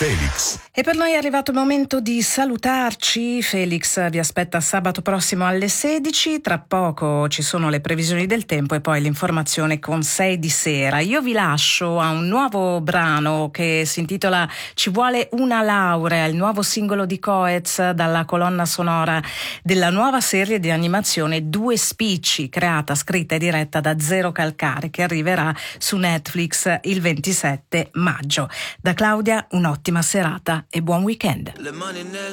Felix. E per noi è arrivato il momento di salutarci. Felix vi aspetta sabato prossimo alle 16. Tra poco ci sono le previsioni del tempo e poi l'informazione con 6 di sera. Io vi lascio a un nuovo brano che si intitola Ci vuole una laurea, il nuovo singolo di Coez dalla colonna sonora della nuova serie di animazione Due Spicci, creata, scritta e diretta da Zero Calcare, che arriverà su Netflix il 27 maggio. Da Claudia un'ottima serata e buon weekend.